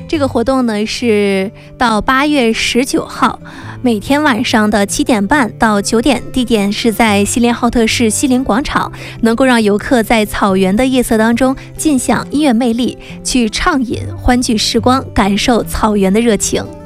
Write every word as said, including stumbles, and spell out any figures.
这个活动呢是到八月十九号，每天晚上的七点半到九点，地点是在锡林浩特市锡林广场，能够让游客在草原的夜色当中尽享音乐魅力，去畅饮欢聚时光，感受草原的热情。